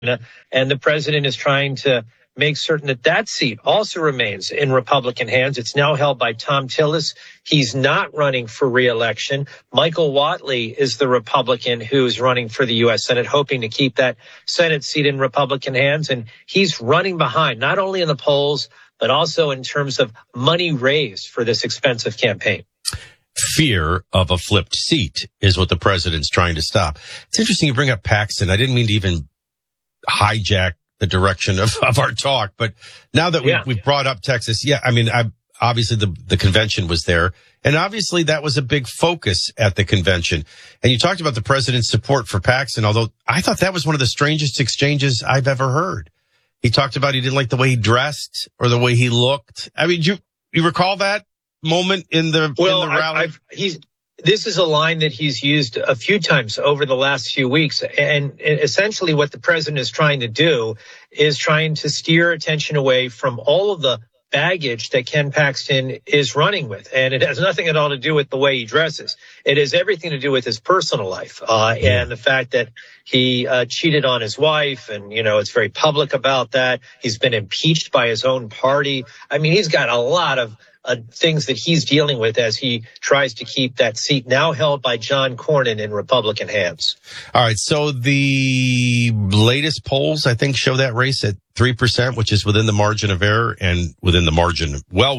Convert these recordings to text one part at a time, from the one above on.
and the president is trying to make certain that that seat also remains in Republican hands. It's now held by Thom Tillis. He's not running for re-election. Michael Whatley is the Republican who's running for the U.S. Senate, hoping to keep that Senate seat in Republican hands. And he's running behind, not only in the polls, but also in terms of money raised for this expensive campaign. Fear of a flipped seat is what the president's trying to stop. It's interesting you bring up Paxton. I didn't mean to even hijack the direction of our talk, but now that we've brought up Texas, obviously the convention was there, and obviously that was a big focus at the convention. And you talked about the president's support for Paxton, although I thought that was one of the strangest exchanges I've ever heard. He talked about he didn't like the way he dressed or the way he looked. I mean, you recall that moment in the rally? This is a line that he's used a few times over the last few weeks. And essentially what the president is trying to do is trying to steer attention away from all of the baggage that Ken Paxton is running with. And it has nothing at all to do with the way he dresses. It has everything to do with his personal life, and the fact that he cheated on his wife. And, it's very public about that. He's been impeached by his own party. I mean, he's got a lot of things that he's dealing with as he tries to keep that seat now held by John Cornyn in Republican hands. All right. So the latest polls, I think, show that race at 3%, which is within the margin of error and within the margin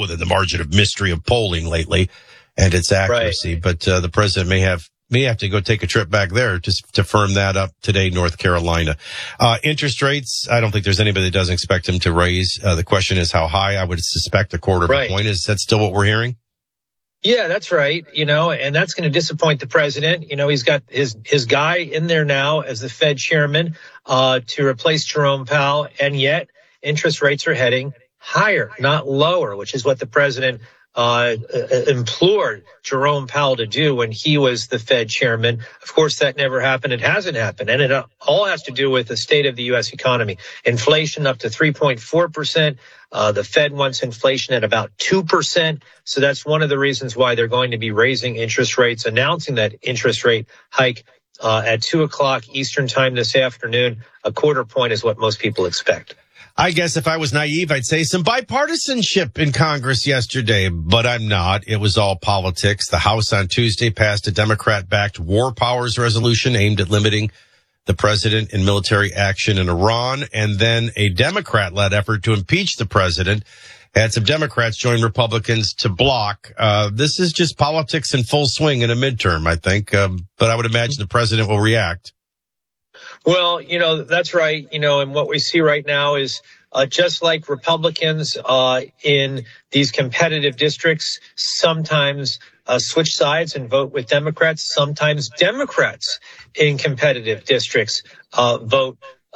of mystery of polling lately and its accuracy. Right. But the president may have to go take a trip back there to firm that up today, North Carolina. Interest rates, I don't think there's anybody that doesn't expect him to raise. The question is how high. I would suspect a quarter of a point. Is that still what we're hearing? Yeah, that's right. And that's going to disappoint the president. He's got his guy in there now as the Fed chairman to replace Jerome Powell. And yet interest rates are heading higher, not lower, which is what the president implored Jerome Powell to do when he was the Fed chairman. Of course, that never happened. It hasn't happened. And it all has to do with the state of the U.S. economy. Inflation up to 3.4%. The Fed wants inflation at about 2%. So that's one of the reasons why they're going to be raising interest rates, announcing that interest rate hike at 2:00 Eastern time this afternoon. A quarter point is what most people expect. I guess if I was naive, I'd say some bipartisanship in Congress yesterday, but I'm not. It was all politics. The House on Tuesday passed a Democrat-backed war powers resolution aimed at limiting the president in military action in Iran, and then a Democrat-led effort to impeach the president. Had some Democrats join Republicans to block. This is just politics in full swing in a midterm, I think, but I would imagine the president will react. Well, that's right. And what we see right now is just like Republicans in these competitive districts sometimes switch sides and vote with Democrats. Sometimes Democrats in competitive districts vote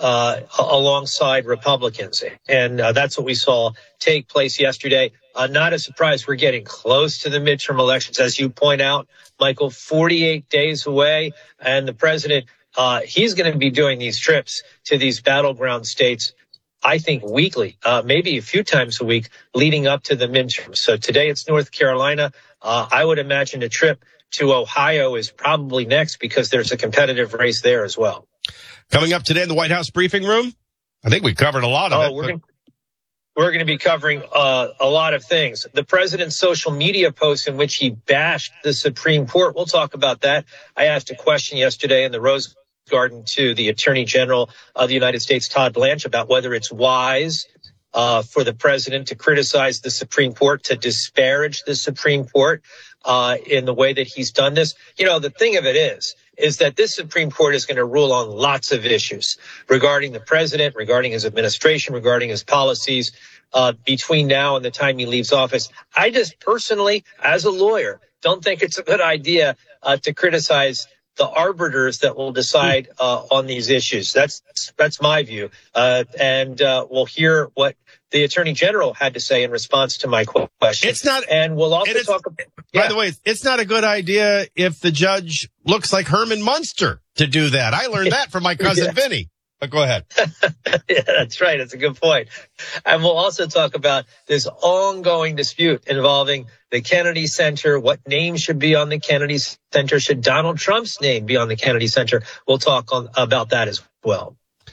alongside Republicans. And that's what we saw take place yesterday. Not a surprise. We're getting close to the midterm elections. As you point out, Michael, 48 days away, and the president he's going to be doing these trips to these battleground states, I think, weekly, maybe a few times a week leading up to the midterms. So today it's North Carolina. I would imagine a trip to Ohio is probably next because there's a competitive race there as well. Coming up today in the White House briefing room, I think we covered a lot of it. We're going to be covering a lot of things. The president's social media post in which he bashed the Supreme Court. We'll talk about that. I asked a question yesterday in the Rose Garden to the Attorney General of the United States, Todd Blanche, about whether it's wise for the president to criticize the Supreme Court, to disparage the Supreme Court in the way that he's done this. The thing of it is that this Supreme Court is going to rule on lots of issues regarding the president, regarding his administration, regarding his policies between now and the time he leaves office. I just personally, as a lawyer, don't think it's a good idea to criticize the arbiters that will decide on these issues. That's my view. And we'll hear what the Attorney General had to say in response to my question. And we'll also talk about. Yeah. By the way, it's not a good idea if the judge looks like Herman Munster to do that. I learned that from my cousin Vinny. But go ahead. Yeah, that's right. That's a good point. And we'll also talk about this ongoing dispute involving the Kennedy Center. What name should be on the Kennedy Center? Should Donald Trump's name be on the Kennedy Center? We'll talk about that as well.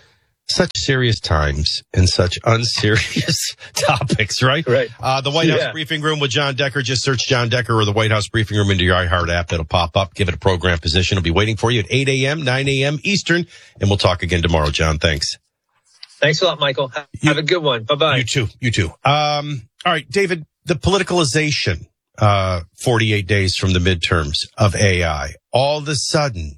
Such serious times and such unserious topics, right? Right. The White House Briefing Room with John Decker. Just search John Decker or the White House Briefing Room into your iHeart app. It'll pop up. Give it a program position. It'll be waiting for you at 8 a.m., 9 a.m. Eastern. And we'll talk again tomorrow, John. Thanks. Thanks a lot, Michael. Have a good one. Bye-bye. You too. All right, David, the politicalization, 48 days from the midterms of AI. All of a sudden,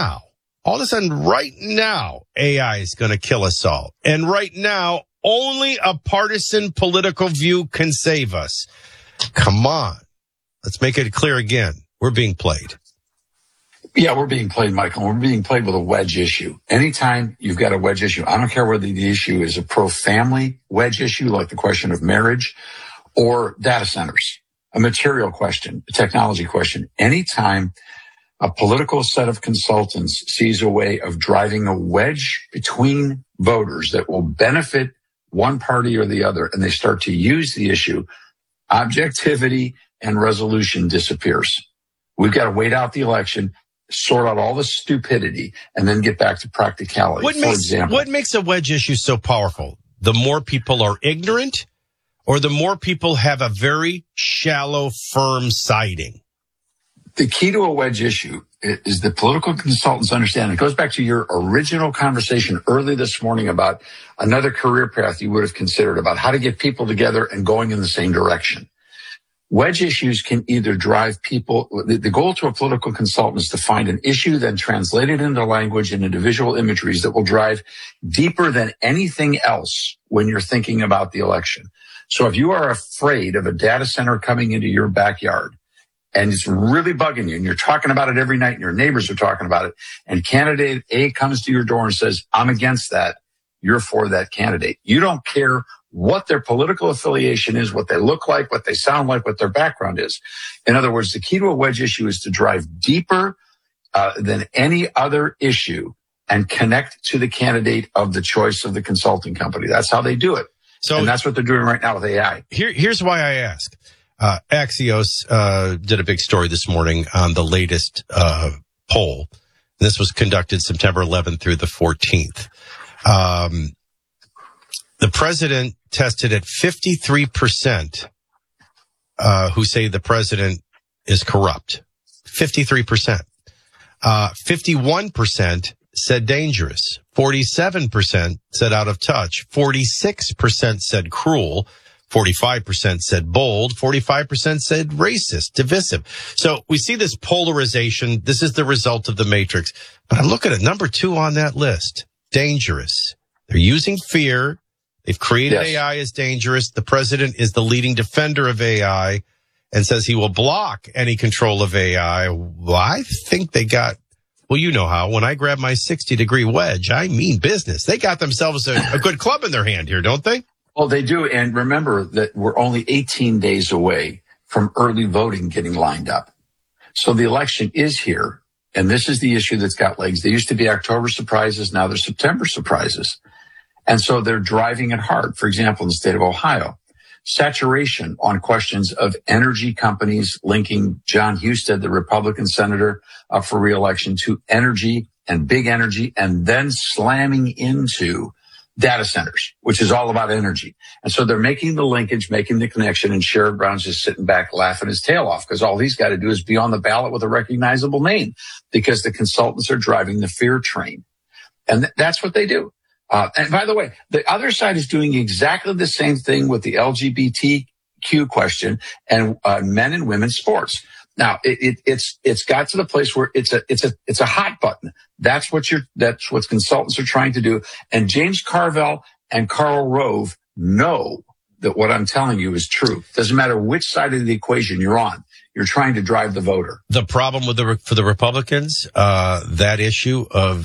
right now, AI is going to kill us all. And right now, only a partisan political view can save us. Come on. Let's make it clear again. We're being played. Yeah, we're being played, Michael. We're being played with a wedge issue. Anytime you've got a wedge issue, I don't care whether the issue is a pro-family wedge issue, like the question of marriage, or data centers, a material question, a technology question. Anytime a political set of consultants sees a way of driving a wedge between voters that will benefit one party or the other, and they start to use the issue, objectivity and resolution disappears. We've got to wait out the election, sort out all the stupidity, and then get back to practicality. What makes a wedge issue so powerful? The more people are ignorant, or the more people have a very shallow, firm siding? The key to a wedge issue is that political consultants understand. It goes back to your original conversation early this morning about another career path you would have considered, about how to get people together and going in the same direction. Wedge issues can either drive people. The goal to a political consultant is to find an issue, then translate it into language and into visual imageries that will drive deeper than anything else when you're thinking about the election. So if you are afraid of a data center coming into your backyard, and it's really bugging you, and you're talking about it every night, and your neighbors are talking about it, and candidate A comes to your door and says, I'm against that, you're for that candidate. You don't care what their political affiliation is, what they look like, what they sound like, what their background is. In other words, the key to a wedge issue is to drive deeper than any other issue and connect to the candidate of the choice of the consulting company. That's how they do it. And that's what they're doing right now with AI. Here's why I ask. Axios did a big story this morning on the latest poll. This was conducted September 11th through the 14th. The president tested at 53% who say the president is corrupt. 53%. 51% said dangerous. 47% said out of touch. 46% said cruel. 45% said bold, 45% said racist, divisive. So we see this polarization. This is the result of the matrix. But I'm looking at number 2 on that list, dangerous. They're using fear. They've created AI as dangerous. The president is the leading defender of AI and says he will block any control of AI. Well, I think they got, well, you know how. When I grab my 60-degree wedge, I mean business. They got themselves a good club in their hand here, don't they? Well, they do. And remember that we're only 18 days away from early voting getting lined up. So the election is here. And this is the issue that's got legs. They used to be October surprises. Now they're September surprises. And so they're driving it hard. For example, in the state of Ohio, saturation on questions of energy companies linking John Husted, the Republican senator up for re-election, to energy and big energy, and then slamming into data centers, which is all about energy. And so they're making the linkage, making the connection, and Sherrod Brown's just sitting back laughing his tail off because all he's got to do is be on the ballot with a recognizable name because the consultants are driving the fear train. And that's what they do. And by the way, the other side is doing exactly the same thing with the LGBTQ question and men and women's sports. Now it's got to the place where it's a hot button. That's what consultants are trying to do. And James Carville and Karl Rove know that what I'm telling you is true. Doesn't matter which side of the equation you're on. You're trying to drive the voter. The problem for the Republicans, that issue of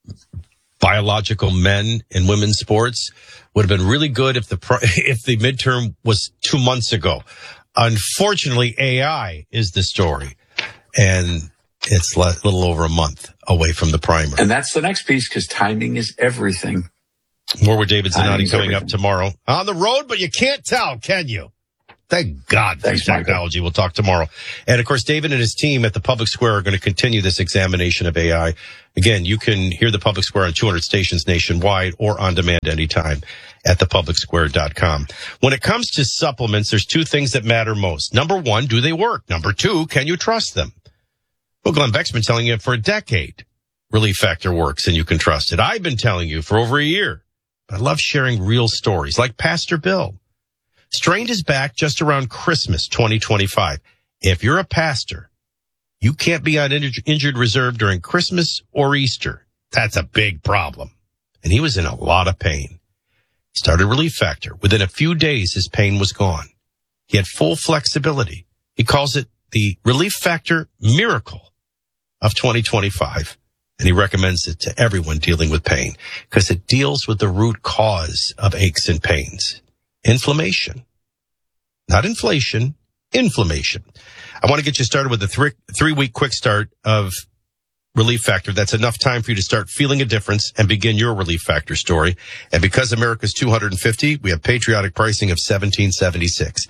biological men in women's sports would have been really good if the midterm was 2 months ago. Unfortunately, AI is the story, and it's a little over a month away from the primary. And that's the next piece, because timing is everything. More with David Zanotti coming up tomorrow. On the road, but you can't tell, can you? Thank God for technology. We'll talk tomorrow. And of course, David and his team at the Public Square are going to continue this examination of AI. Again, you can hear the Public Square on 200 stations nationwide or on demand anytime at thepublicsquare.com. When it comes to supplements, there's two things that matter most. Number one, do they work? Number two, can you trust them? Well, Glenn Beck's been telling you for a decade, Relief Factor works and you can trust it. I've been telling you for over a year. But I love sharing real stories like Pastor Bill. Strained is back just around Christmas 2025. If you're a pastor, you can't be on injured reserve during Christmas or Easter. That's a big problem. And he was in a lot of pain. He started Relief Factor. Within a few days, his pain was gone. He had full flexibility. He calls it the Relief Factor miracle of 2025. And he recommends it to everyone dealing with pain because it deals with the root cause of aches and pains. Inflammation. Not inflation, inflammation. I want to get you started with a three-week quick start of Relief Factor. That's enough time for you to start feeling a difference and begin your Relief Factor story. And because America's 250, we have patriotic pricing of $17.76.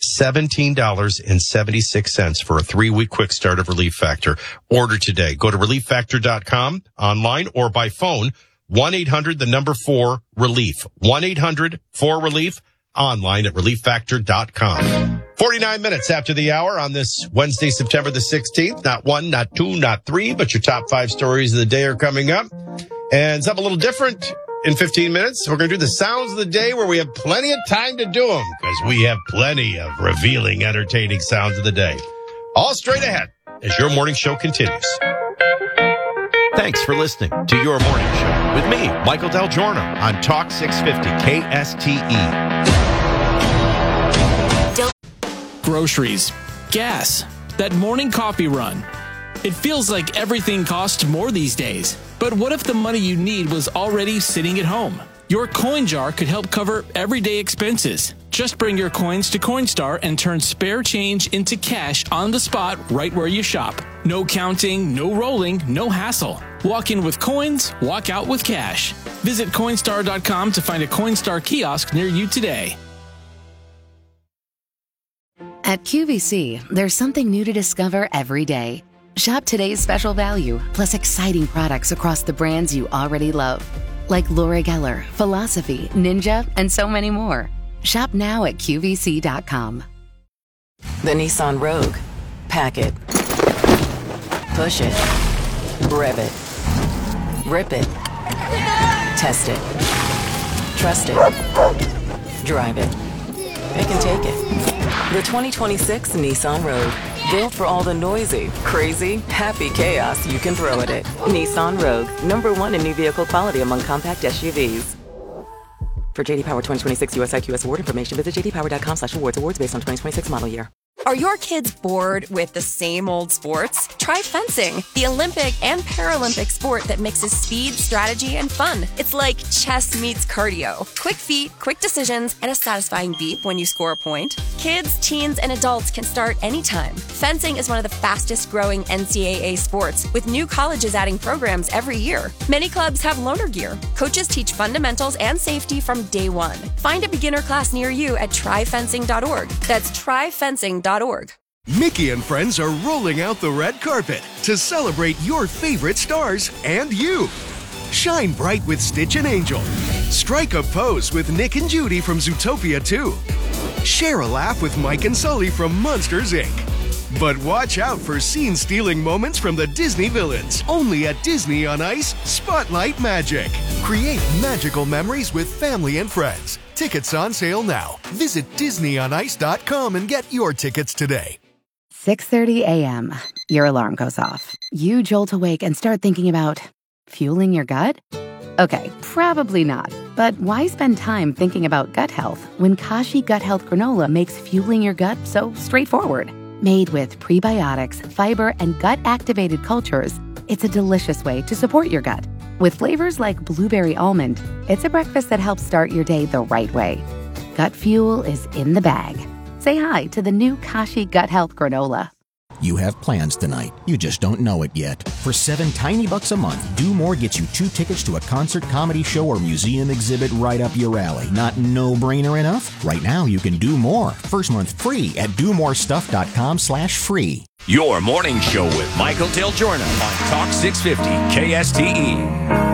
$17.76 for a 3-week quick start of Relief Factor. Order today. Go to relieffactor.com online or by phone. 1-800-4-RELIEF. 1-800-4-RELIEF. Online at relieffactor.com. 49 minutes after the hour on this Wednesday, September the 16th. Not one, not two, not three, but your top 5 stories of the day are coming up. And something a little different in 15 minutes. We're going to do the sounds of the day where we have plenty of time to do them because we have plenty of revealing, entertaining sounds of the day. All straight ahead as your morning show continues. Thanks for listening to Your Morning Show with me, Michael Del Giorno, on Talk 650 KSTE. Groceries, gas, that morning coffee run. It feels like everything costs more these days. But what if the money you need was already sitting at home? Your coin jar could help cover everyday expenses. Just bring your coins to Coinstar and turn spare change into cash on the spot right where you shop. No counting, no rolling, no hassle. Walk in with coins, walk out with cash. Visit Coinstar.com to find a Coinstar kiosk near you today. At QVC, there's something new to discover every day. Shop today's special value, plus exciting products across the brands you already love. Like Laura Geller, Philosophy, Ninja, and so many more. Shop now at QVC.com. The Nissan Rogue. Pack it. Push it. Rev it. Rip it. Test it. Trust it. Drive it. It can take it. The 2026 Nissan Rogue. Built for all the noisy, crazy, happy chaos you can throw at it. Nissan Rogue. #1 in new vehicle quality among compact SUVs. For JD Power 2026 US IQS award information, visit jdpower.com/awards. Awards based on 2026 model year. Are your kids bored with the same old sports? Try fencing, the Olympic and Paralympic sport that mixes speed, strategy, and fun. It's like chess meets cardio. Quick feet, quick decisions, and a satisfying beep when you score a point. Kids, teens, and adults can start anytime. Fencing is one of the fastest growing NCAA sports, with new colleges adding programs every year. Many clubs have loaner gear. Coaches teach fundamentals and safety from day one. Find a beginner class near you at tryfencing.org. That's tryfencing.org. Mickey and friends are rolling out the red carpet to celebrate your favorite stars and you. Shine bright with Stitch and Angel. Strike a pose with Nick and Judy from Zootopia 2. Share a laugh with Mike and Sully from Monsters, Inc. But watch out for scene-stealing moments from the Disney villains. Only at Disney on Ice, Spotlight Magic. Create magical memories with family and friends. Tickets on sale now. Visit DisneyOnIce.com and get your tickets today. 6:30 a.m. Your alarm goes off. You jolt awake and start thinking about fueling your gut? Okay, probably not. But why spend time thinking about gut health when Kashi Gut Health Granola makes fueling your gut so straightforward? Made with prebiotics, fiber, and gut-activated cultures, it's a delicious way to support your gut. With flavors like blueberry almond, it's a breakfast that helps start your day the right way. Gut fuel is in the bag. Say hi to the new Kashi Gut Health Granola. You have plans tonight. You just don't know it yet. For $7 tiny bucks a month, Do More gets you 2 tickets to a concert, comedy show, or museum exhibit right up your alley. Not no-brainer enough? Right now, you can do more. First month free at domorestuff.com/free. Your morning show with Michael Del Giorno on Talk 650 KSTE.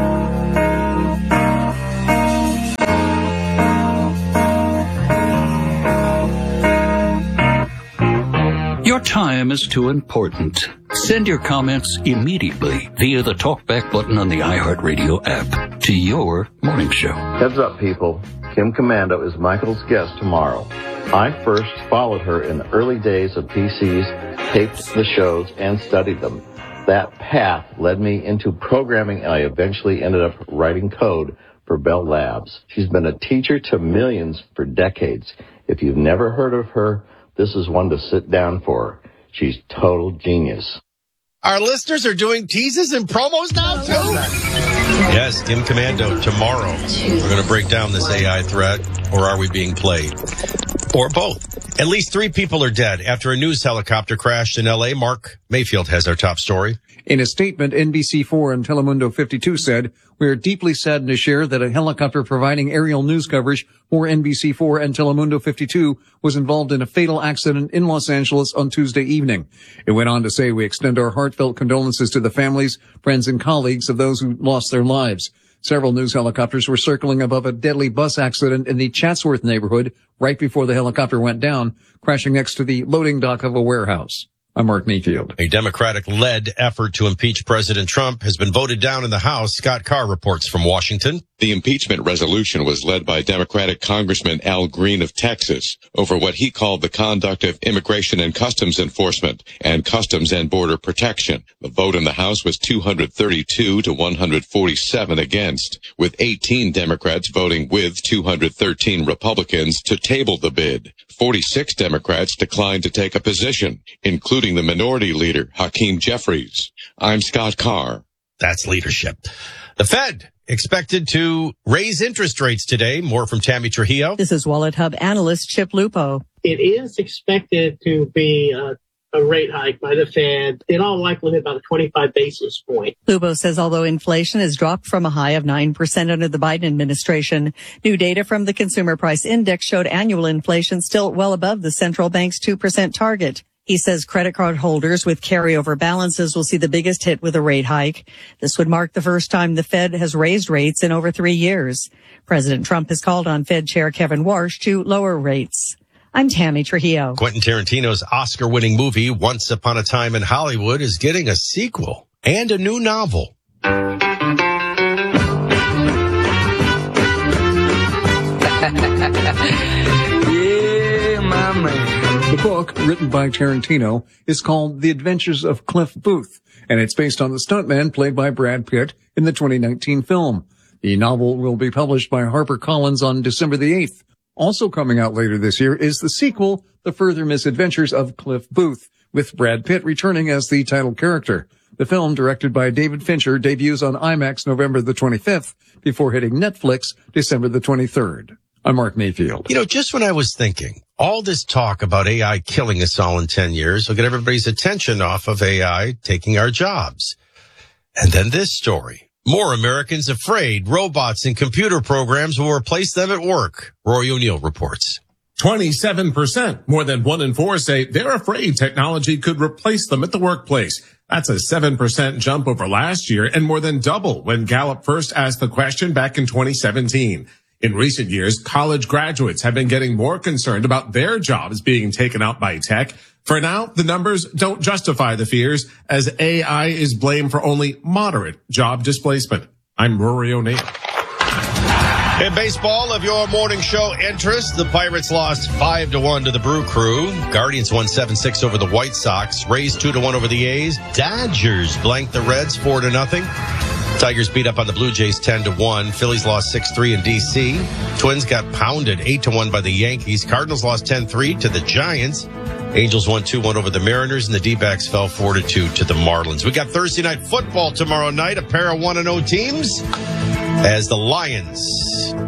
Your time is too important. Send your comments immediately via the TalkBack button on the iHeartRadio app to your morning show. Heads up, people. Kim Commando is Michael's guest tomorrow. I first followed her in the early days of PCs, taped the shows, and studied them. That path led me into programming, and I eventually ended up writing code for Bell Labs. She's been a teacher to millions for decades. If you've never heard of her, this is one to sit down for. She's total genius. Our listeners are doing teases and promos now, too? Yes, Kim Commando, tomorrow. We're going to break down this AI threat, or are we being played? Or both. At least 3 people are dead after a news helicopter crashed in L.A. Mark Mayfield has our top story. In a statement, NBC4 and Telemundo 52 said, "We are deeply saddened to share that a helicopter providing aerial news coverage for NBC4 and Telemundo 52 was involved in a fatal accident in Los Angeles on Tuesday evening." It went on to say, "We extend our heartfelt condolences to the families, friends, and colleagues of those who lost their lives." Several news helicopters were circling above a deadly bus accident in the Chatsworth neighborhood right before the helicopter went down, crashing next to the loading dock of a warehouse. I'm Mark Mayfield. A Democratic-led effort to impeach President Trump has been voted down in the House. Scott Carr reports from Washington. The impeachment resolution was led by Democratic Congressman Al Green of Texas over what he called the conduct of Immigration and Customs Enforcement and Customs and Border Protection. The vote in the House was 232 to 147 against, with 18 Democrats voting with 213 Republicans to table the bid. 46 Democrats declined to take a position, including the minority leader, Hakeem Jeffries. I'm Scott Carr. That's leadership. The Fed expected to raise interest rates today. More from Tammy Trujillo. This is Wallet Hub analyst Chip Lupo. It is expected to be a rate hike by the Fed, in all likelihood about a 25 basis point. Lupo says although inflation has dropped from a high of 9% under the Biden administration, new data from the Consumer Price Index showed annual inflation still well above the central bank's 2% target. He says credit card holders with carryover balances will see the biggest hit with a rate hike. This would mark the first time the Fed has raised rates in over 3 years. President Trump has called on Fed Chair Kevin Warsh to lower rates. I'm Tammy Trujillo. Quentin Tarantino's Oscar-winning movie, Once Upon a Time in Hollywood, is getting a sequel and a new novel. Yeah, my man. The book, written by Tarantino, is called The Adventures of Cliff Booth, and it's based on the stuntman played by Brad Pitt in the 2019 film. The novel will be published by HarperCollins on December the 8th. Also coming out later this year is the sequel, The Further Misadventures of Cliff Booth, with Brad Pitt returning as the title character. The film, directed by David Fincher, debuts on IMAX November the 25th before hitting Netflix December the 23rd. I'm Mark Mayfield. You know, just when I was thinking, all this talk about AI killing us all in 10 years will get everybody's attention off of AI taking our jobs. And then this story. More Americans afraid robots and computer programs will replace them at work. Rory O'Neill reports. 27%, more than 1 in 4 say they're afraid technology could replace them at the workplace. That's a 7% jump over last year and more than double when Gallup first asked the question back in 2017. In recent years, college graduates have been getting more concerned about their jobs being taken out by tech. For now, the numbers don't justify the fears, as AI is blamed for only moderate job displacement. I'm Rory O'Neill. In baseball, of your morning show interest, the Pirates lost 5-1 to the Brew Crew. Guardians won 7-6 over the White Sox. Rays 2-1 over the A's. Dodgers blanked the Reds 4-0. Tigers beat up on the Blue Jays 10-1. Phillies lost 6-3 in D.C. Twins got pounded 8-1 by the Yankees. Cardinals lost 10-3 to the Giants. Angels won 2-1 over the Mariners, and the D-backs fell 4-2 to the Marlins. We got Thursday night football tomorrow night, a pair of 1-0 teams, as the Lions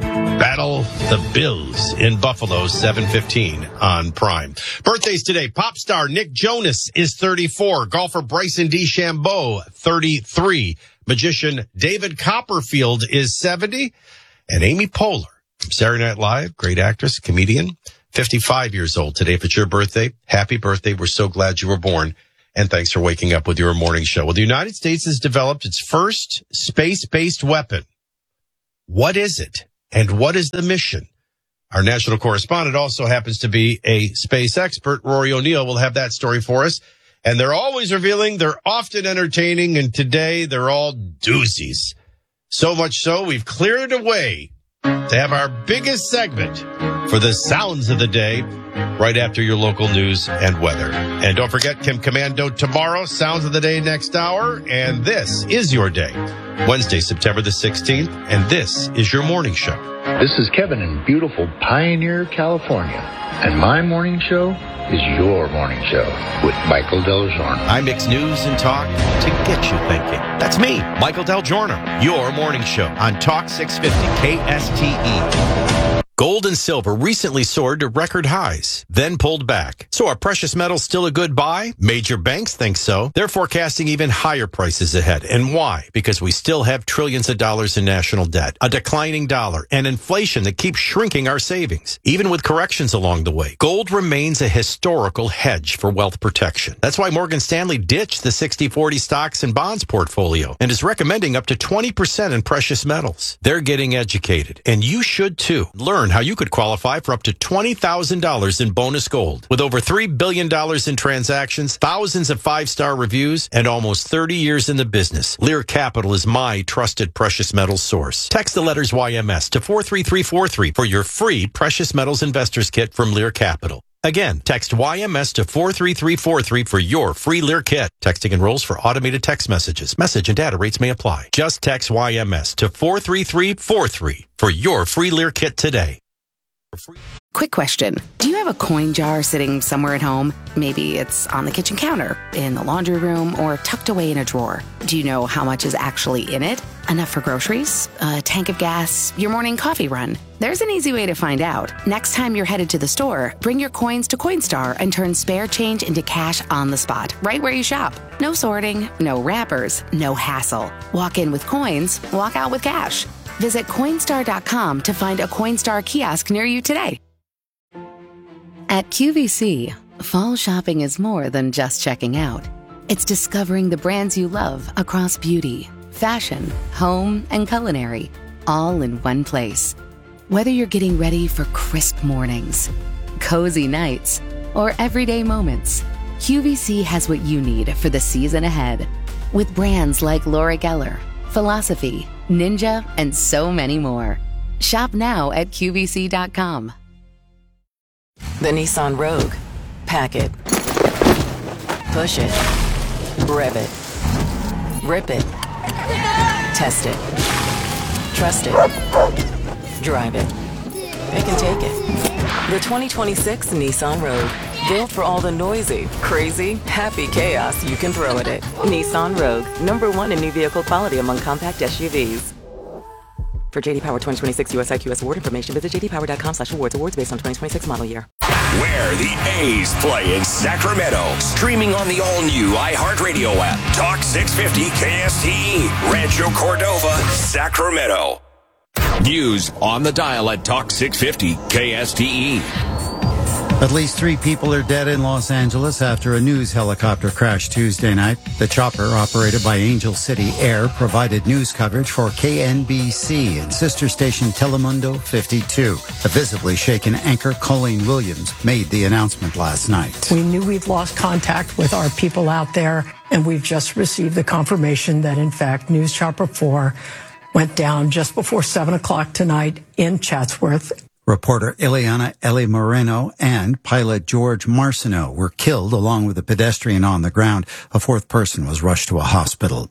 battle the Bills in Buffalo, 7:15 on Prime. Birthdays today. Pop star Nick Jonas is 34. Golfer Bryson DeChambeau, 33. Magician David Copperfield is 70. And Amy Poehler from Saturday Night Live, great actress, comedian, 55 years old today. If it's your birthday, happy birthday. We're so glad you were born. And thanks for waking up with your morning show. Well, the United States has developed its first space-based weapon. What is it? And what is the mission? Our national correspondent also happens to be a space expert. Rory O'Neill will have that story for us. And they're always revealing. They're often entertaining. And today they're all doozies. So much so, we've cleared a way to have our biggest segment for the sounds of the day right after your local news and weather. And don't forget Kim Commando tomorrow, sounds of the day next hour. And this is your day, Wednesday, September the 16th. And this is your morning show. This is Kevin in beautiful Pioneer, California. And my morning show is your morning show with Michael Del Giorno. I mix news and talk to get you thinking. That's me, Michael Del Giorno, your morning show on Talk 650 KSTE. Gold and silver recently soared to record highs, then pulled back. So are precious metals still a good buy? Major banks think so. They're forecasting even higher prices ahead. And why? Because we still have trillions of dollars in national debt, a declining dollar, and inflation that keeps shrinking our savings. Even with corrections along the way, gold remains a historical hedge for wealth protection. That's why Morgan Stanley ditched the 60-40 stocks and bonds portfolio and is recommending up to 20% in precious metals. They're getting educated, and you should too. Learn how you could qualify for up to $20,000 in bonus gold. With over $3 billion in transactions, thousands of five-star reviews, and almost 30 years in the business, Lear Capital is my trusted precious metals source. Text the letters YMS to 43343 for your free precious metals investors kit from Lear Capital. Again, text YMS to 43343 for your free Lear kit. Texting enrolls for automated text messages. Message and data rates may apply. Just text YMS to 43343 for your free Lear kit today. Quick question. Do you have a coin jar sitting somewhere at home? Maybe it's on the kitchen counter, in the laundry room, or tucked away in a drawer. Do you know how much is actually in it? Enough for groceries? A tank of gas? Your morning coffee run? There's an easy way to find out. Next time you're headed to the store, bring your coins to Coinstar and turn spare change into cash on the spot, right where you shop. No sorting, no wrappers, no hassle. Walk in with coins, walk out with cash. Visit Coinstar.com to find a Coinstar kiosk near you today. At QVC, fall shopping is more than just checking out. It's discovering the brands you love across beauty, fashion, home, and culinary, all in one place. Whether you're getting ready for crisp mornings, cozy nights, or everyday moments, QVC has what you need for the season ahead. With brands like Laura Geller, Philosophy, Ninja, and so many more. Shop now at QVC.com. The Nissan Rogue. Pack it. Push it. Rev it. Rip it. Test it. Trust it. Drive it. It can take it. The 2026 Nissan Rogue. Built for all the noisy, crazy, happy chaos you can throw at it. Nissan Rogue. #1 in new vehicle quality among compact SUVs. For JD Power 2026 US IQS award information, visit jdpower.com/awards. Awards based on 2026 model year. Where the A's play in Sacramento. Streaming on the all-new iHeartRadio app. Talk 650 KSTE. Rancho Cordova, Sacramento. News on the dial at Talk 650 KSTE. At least 3 people are dead in Los Angeles after a news helicopter crashed Tuesday night. The chopper, operated by Angel City Air, provided news coverage for KNBC and sister station Telemundo 52. A visibly shaken anchor, Colleen Williams, made the announcement last night. We knew we'd lost contact with our people out there, and we've just received the confirmation that, in fact, News Chopper 4 went down just before 7 o'clock tonight in Chatsworth. Reporter Ileana Eli Moreno and pilot George Marcineau were killed along with a pedestrian on the ground. A 4th person was rushed to a hospital.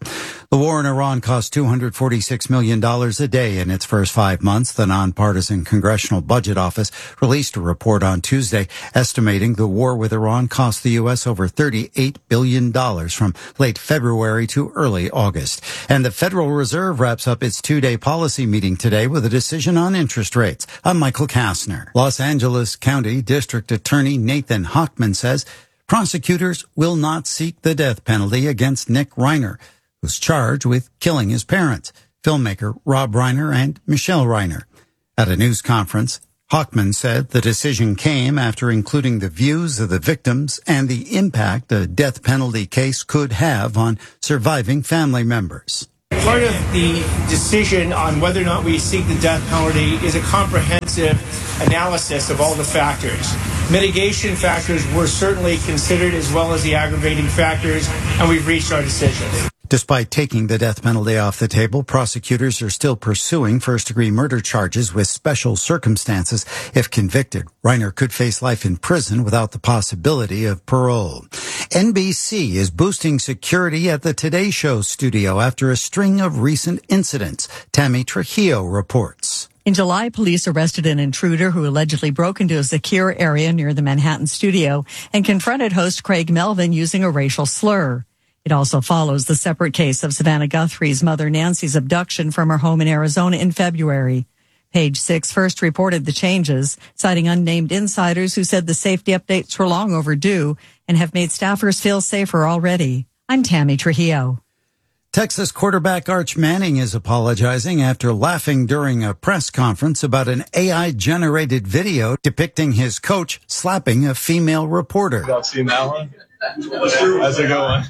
The war in Iran cost $246 million a day in its first 5 months. The nonpartisan Congressional Budget Office released a report on Tuesday estimating the war with Iran cost the U.S. over $38 billion from late February to early August. And the Federal Reserve wraps up its two-day policy meeting today with a decision on interest rates. I'm Michael Kastner. Los Angeles County District Attorney Nathan Hochman says prosecutors will not seek the death penalty against Nick Reiner, who's charged with killing his parents, filmmaker Rob Reiner and Michelle Reiner. At a news conference, Hochman said the decision came after including the views of the victims and the impact a death penalty case could have on surviving family members. Part of the decision on whether or not we seek the death penalty is a comprehensive analysis of all the factors. Mitigation factors were certainly considered, as well as the aggravating factors, and we've reached our decision. Despite taking the death penalty off the table, prosecutors are still pursuing first-degree murder charges with special circumstances. If convicted, Reiner could face life in prison without the possibility of parole. NBC is boosting security at the Today Show studio after a string of recent incidents. Tammy Trujillo reports. In July, police arrested an intruder who allegedly broke into a secure area near the Manhattan studio and confronted host Craig Melvin using a racial slur. It also follows the separate case of Savannah Guthrie's mother Nancy's abduction from her home in Arizona in February. Page 6 first reported the changes, citing unnamed insiders who said the safety updates were long overdue and have made staffers feel safer already. I'm Tammy Trujillo. Texas quarterback Arch Manning is apologizing after laughing during a press conference about an AI-generated video depicting his coach slapping a female reporter. Y'all seen that one? How's it going?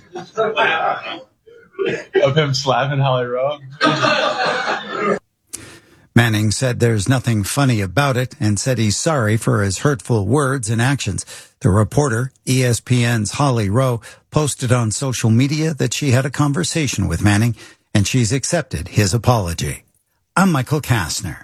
Of him slapping Holly Rowe? Manning said there's nothing funny about it and said he's sorry for his hurtful words and actions. The reporter, ESPN's Holly Rowe, posted on social media that she had a conversation with Manning and she's accepted his apology. I'm Michael Kastner.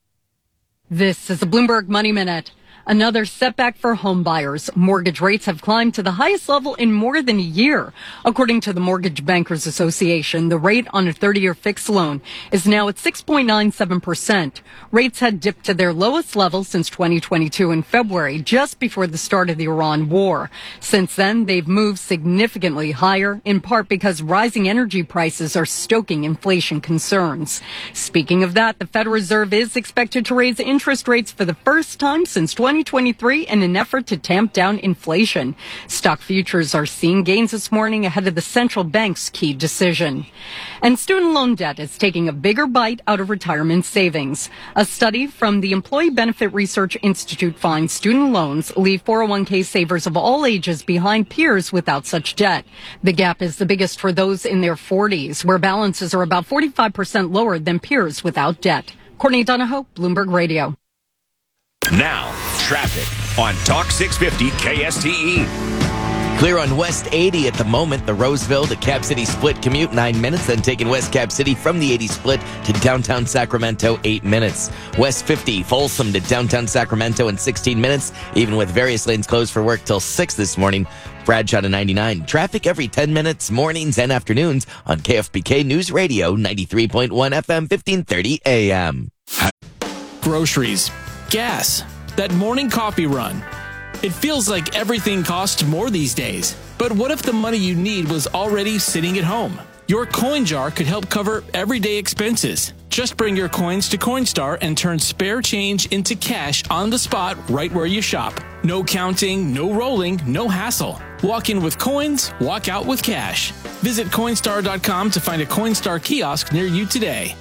This is the Bloomberg Money Minute. Another setback for home buyers. Mortgage rates have climbed to the highest level in more than a year. According to the Mortgage Bankers Association, the rate on a 30-year fixed loan is now at 6.97%. Rates had dipped to their lowest level since 2022 in February, just before the start of the Iran war. Since then, they've moved significantly higher, in part because rising energy prices are stoking inflation concerns. Speaking of that, the Federal Reserve is expected to raise interest rates for the first time since 2023 in an effort to tamp down inflation. Stock futures are seeing gains this morning ahead of the central bank's key decision. And student loan debt is taking a bigger bite out of retirement savings. A study from the Employee Benefit Research Institute finds student loans leave 401k savers of all ages behind peers without such debt. The gap is the biggest for those in their 40s, where balances are about 45% lower than peers without debt. Courtney Donahoe, Bloomberg Radio. Now, traffic on Talk 650 KSTE. Clear on West 80 at the moment. The Roseville to Cap City split commute 9 minutes, then taking West Cap City from the 80 split to downtown Sacramento 8 minutes. West 50 Folsom to downtown Sacramento in 16 minutes, even with various lanes closed for work till 6 this morning. Bradshaw to 99. Traffic every 10 minutes, mornings and afternoons on KFBK News Radio 93.1 FM 1530 AM. Groceries, gas, that morning coffee run. It feels like everything costs more these days. But what if the money you need was already sitting at home? Your coin jar could help cover everyday expenses. Just bring your coins to Coinstar and turn spare change into cash on the spot right where you shop. No counting, no rolling, no hassle. Walk in with coins, walk out with cash. Visit Coinstar.com to find a Coinstar kiosk near you today.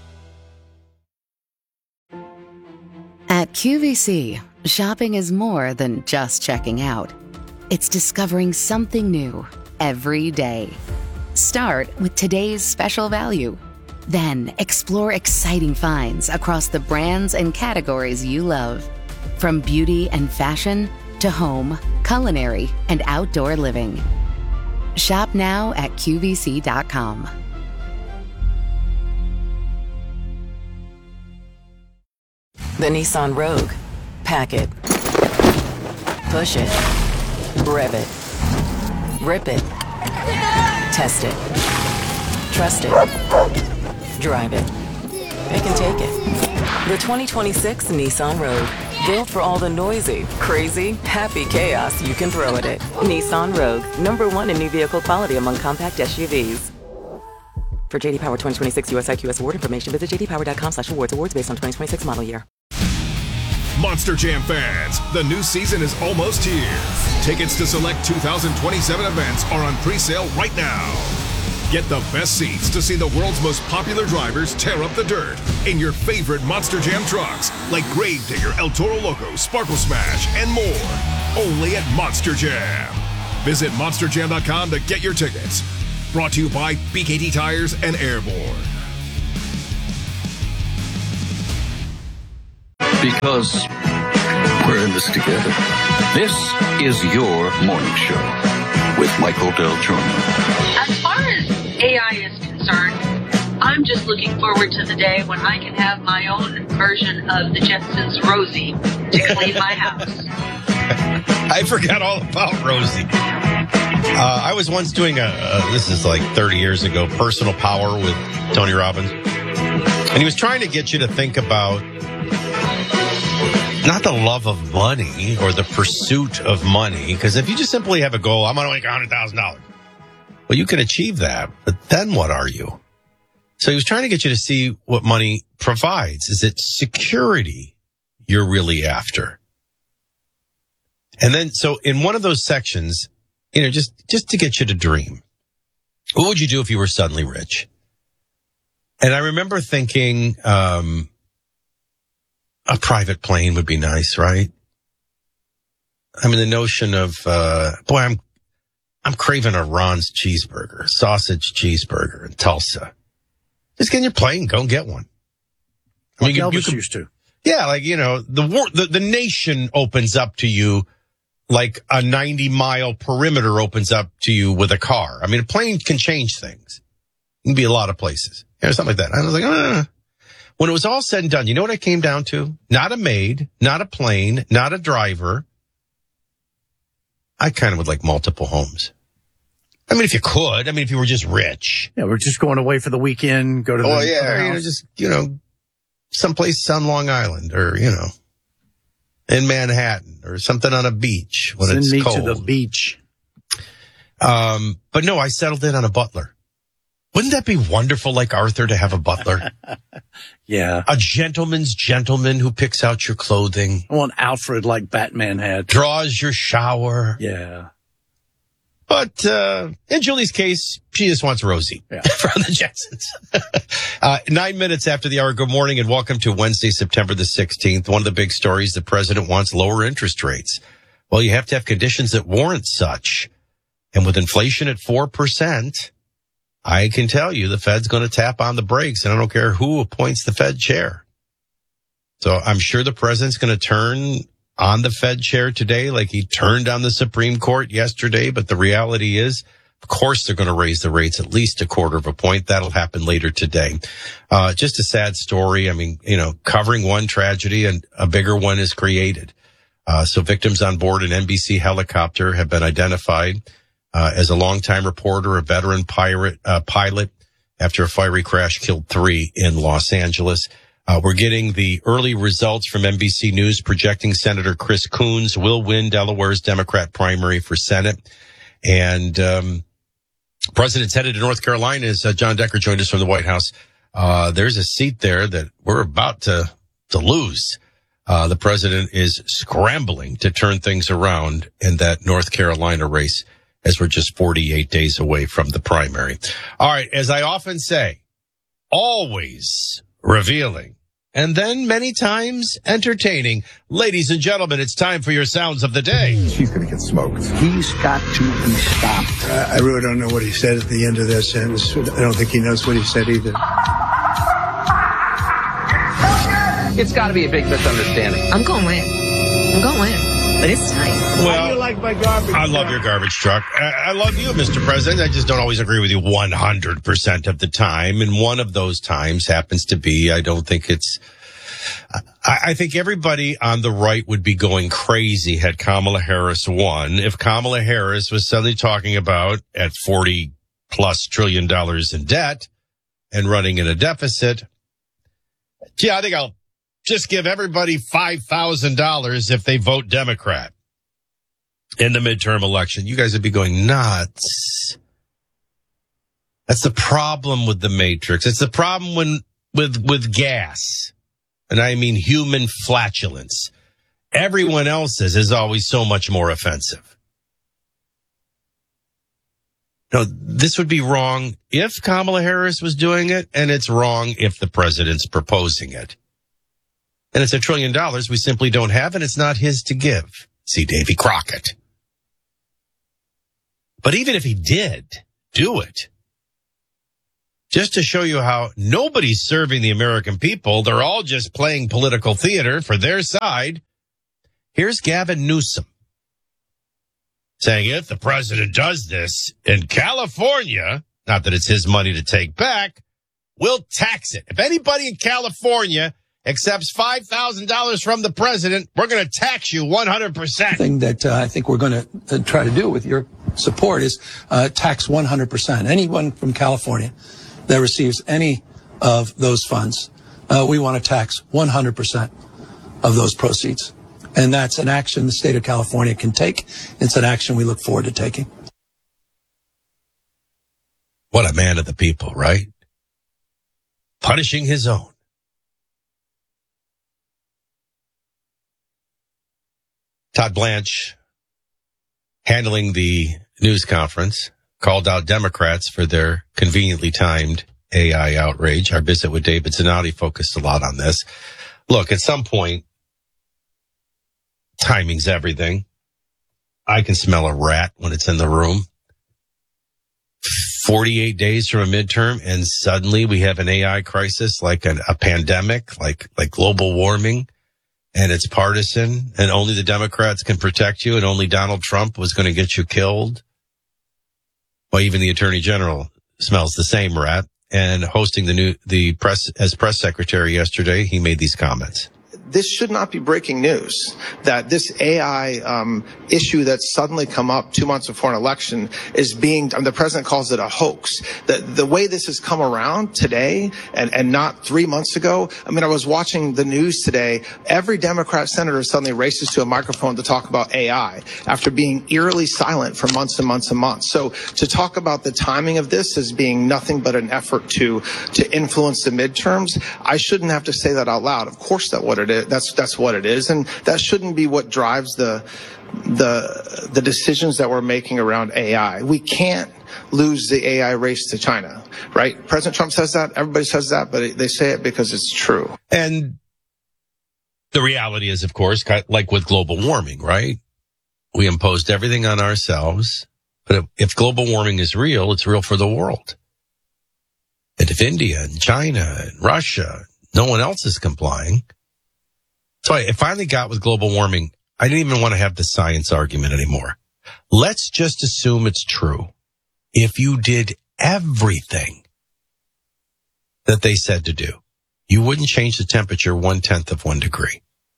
At QVC, shopping is more than just checking out. It's discovering something new every day. Start with today's special value. Then explore exciting finds across the brands and categories you love. From beauty and fashion to home, culinary, and outdoor living. Shop now at QVC.com. The Nissan Rogue. Pack it. Push it. Rev it. Rip it. Test it. Trust it. Drive it. It can take it. The 2026 Nissan Rogue. Built for all the noisy, crazy, happy chaos you can throw at it. Nissan Rogue. #1 in new vehicle quality among compact SUVs. For JD Power 2026 US IQS award information, visit jdpower.com/awards. Awards based on 2026 model year. Monster Jam fans, the new season is almost here. Tickets to select 2027 events are on pre-sale right now. Get the best seats to see the world's most popular drivers tear up the dirt in your favorite Monster Jam trucks like Gravedigger, El Toro Loco, Sparkle Smash, and more. Only at Monster Jam. Visit monsterjam.com to get your tickets. Brought to you by BKT Tires and Airborne. Because we're in this together. This is your morning show with Michael Del Giorno. As far as AI is concerned, I'm just looking forward to the day when I can have my own version of the Jetsons' Rosie to clean my house. I forgot all about Rosie. I was once doing this is like 30 years ago, Personal Power with Tony Robbins. And he was trying to get you to think about not the love of money or the pursuit of money. Because if you just simply have a goal, I'm going to make $100,000. Well, you can achieve that, but then what are you? So he was trying to get you to see what money provides. Is it security you're really after? And then, so in one of those sections, just to get you to dream, what would you do if you were suddenly rich? And I remember thinking, a private plane would be nice, right? I mean, the notion of, I'm craving a Ron's cheeseburger, sausage cheeseburger in Tulsa. Just get in your plane, go and get one. I mean, Elvis used to. Yeah, like, the nation opens up to you like a 90-mile perimeter opens up to you with a car. I mean, a plane can change things. It can be a lot of places. Something like that. I was like, When it was all said and done, you know what I came down to? Not a maid, not a plane, not a driver. I kind of would like multiple homes. I mean, if you could. I mean, if you were just rich. Yeah, we're just going away for the weekend, go to the someplace on Long Island or, in Manhattan or something on a beach when it's cold. Send me to the beach. But no, I settled in on a butler. Wouldn't that be wonderful, like Arthur, to have a butler? Yeah. A gentleman's gentleman who picks out your clothing. I want Alfred like Batman had. Draws your shower. Yeah. But in Julie's case, she just wants Rosie from the Jetsons. 9 minutes after the hour, good morning and welcome to Wednesday, September the 16th. One of the big stories, the president wants lower interest rates. Well, you have to have conditions that warrant such. And with inflation at 4%, I can tell you the Fed's going to tap on the brakes, and I don't care who appoints the Fed chair. So I'm sure the president's going to turn on the Fed chair today like he turned on the Supreme Court yesterday. But the reality is, of course, they're going to raise the rates at least a quarter of a point. That'll happen later today. Just a sad story. I mean, covering one tragedy and a bigger one is created. So victims on board an NBC helicopter have been identified. As a longtime reporter, a veteran pilot, after a fiery crash killed 3 in Los Angeles. We're getting the early results from NBC News projecting Senator Chris Coons will win Delaware's Democrat primary for Senate. And President's headed to North Carolina as John Decker joined us from the White House. There's a seat there that we're about to lose. The president is scrambling to turn things around in that North Carolina race, as we're just 48 days away from the primary. All right, as I often say, always revealing, and then many times entertaining. Ladies and gentlemen, it's time for your sounds of the day. He's going to get smoked. He's got to be stopped. I really don't know what he said at the end of that sentence. I don't think he knows what he said either. It's got to be a big misunderstanding. I'm going to win. But it's tight. Well, you like my garbage I love your garbage truck. I love you, Mr. President. I just don't always agree with you 100% of the time. And one of those times happens to be, I think everybody on the right would be going crazy had Kamala Harris won. If Kamala Harris was suddenly talking about at 45 plus $1 trillion in debt and running in a deficit. Gee, I think I'll just give everybody $5,000 if they vote Democrat in the midterm election. You guys would be going nuts. That's the problem with the Matrix. It's the problem with gas. And I mean human flatulence. Everyone else's is always so much more offensive. No, this would be wrong if Kamala Harris was doing it, and it's wrong if the president's proposing it. And it's $1 trillion we simply don't have, and it's not his to give. See Davy Crockett. But even if he did do it, just to show you how nobody's serving the American people, they're all just playing political theater for their side, here's Gavin Newsom saying if the president does this in California, not that it's his money to take back, we'll tax it. If anybody in California accepts $5,000 from the president, we're going to tax you 100%. Thing that I think we're going to try to do with your support is tax 100%. Anyone from California that receives any of those funds, we want to tax 100% of those proceeds. And that's an action the state of California can take. It's an action we look forward to taking. What a man of the people, right? Punishing his own. Todd Blanche, handling the news conference, called out Democrats for their conveniently timed AI outrage. Our visit with David Zanotti focused a lot on this. Look, at some point, timing's everything. I can smell a rat when it's in the room. 48 days from a midterm, and suddenly we have an AI crisis like a pandemic, like global warming, and it's partisan, and only the Democrats can protect you, and only Donald Trump was going to get you killed. Well, even the Attorney General smells the same rat. And hosting the press as press secretary yesterday, he made these comments. This should not be breaking news, that this AI issue that's suddenly come up 2 months before an election is being, the president calls it a hoax. The way this has come around today and not 3 months ago, I mean, I was watching the news today. Every Democrat senator suddenly races to a microphone to talk about AI after being eerily silent for months and months and months. So to talk about the timing of this as being nothing but an effort to influence the midterms, I shouldn't have to say that out loud. Of course that's what it is. That's what it is, and that shouldn't be what drives the decisions that we're making around AI. We can't lose the AI race to China, right? President Trump says that, everybody says that, but they say it because it's true. And the reality is, of course, like with global warming, right? We imposed everything on ourselves, but if global warming is real, it's real for the world. And if India and China and Russia, no one else is complying. So I finally got with global warming. I didn't even want to have the science argument anymore. Let's just assume it's true. If you did everything that they said to do, you wouldn't change the temperature 1/10 of 1 degree.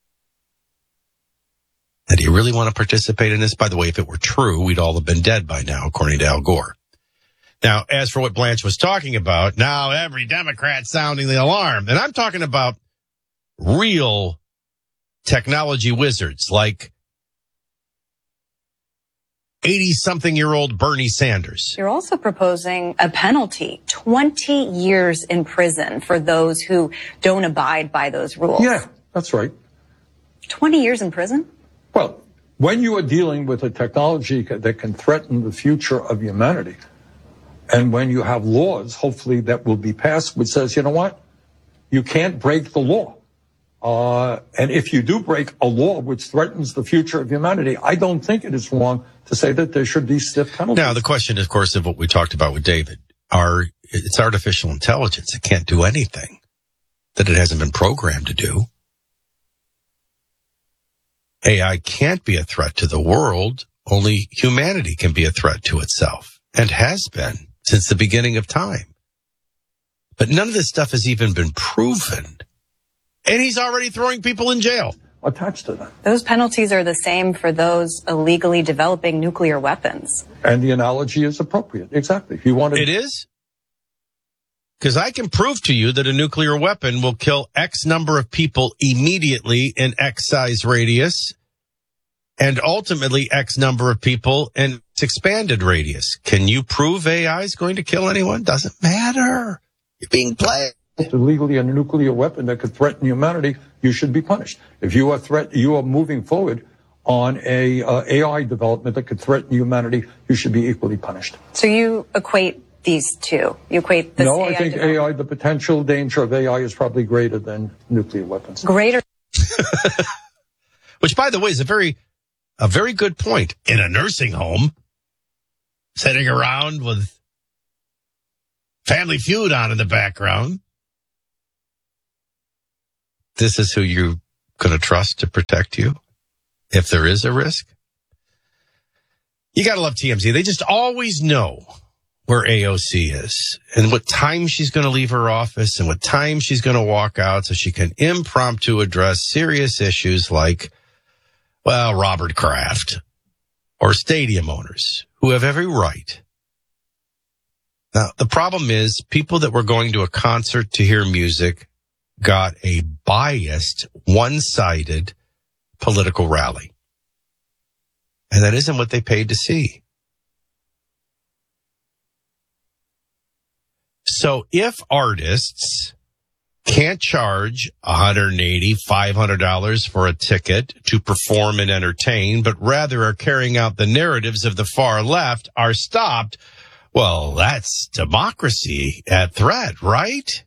And do you really want to participate in this? By the way, if it were true, we'd all have been dead by now, according to Al Gore. Now, as for what Blanche was talking about, now every Democrat sounding the alarm. And I'm talking about real technology wizards like 80-something-year-old Bernie Sanders. You're also proposing a penalty, 20 years in prison for those who don't abide by those rules. Yeah, that's right. 20 years in prison? Well, when you are dealing with a technology that can threaten the future of humanity, and when you have laws, hopefully, that will be passed, which says, you know what? You can't break the law. And if you do break a law which threatens the future of humanity, I don't think it is wrong to say that there should be stiff penalties. Now, the question, of course, of what we talked about with David, it's artificial intelligence. It can't do anything that it hasn't been programmed to do. AI can't be a threat to the world. Only humanity can be a threat to itself, and has been since the beginning of time. But none of this stuff has even been proven. And he's already throwing people in jail. attached to that. Those penalties are the same for those illegally developing nuclear weapons. And the analogy is appropriate. Exactly. If you want to... It is? Because I can prove to you that a nuclear weapon will kill X number of people immediately in X size radius, and ultimately X number of people in its expanded radius. Can you prove AI is going to kill anyone? Doesn't matter. You're being played. Illegally a nuclear weapon that could threaten humanity, you should be punished. If you are moving forward on a AI development that could threaten humanity, you should be equally punished. So you equate these two? You equate this? No, I think AI, the potential danger of AI is probably greater than nuclear weapons. Greater. Which, by the way, is a very good point. In a nursing home, sitting around with Family Feud on in the background. This is who you're going to trust to protect you if there is a risk. You got to love TMZ. They just always know where AOC is and what time she's going to leave her office and what time she's going to walk out so she can impromptu address serious issues like, well, Robert Kraft or stadium owners who have every right. Now, the problem is people that were going to a concert to hear music got a biased, one-sided political rally. And that isn't what they paid to see. So if artists can't charge $180, $500 for a ticket to perform and entertain, but rather are carrying out the narratives of the far left, are stopped, well, that's democracy at threat, right?